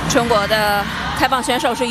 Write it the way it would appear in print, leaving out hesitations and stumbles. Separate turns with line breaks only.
中国的开放选手是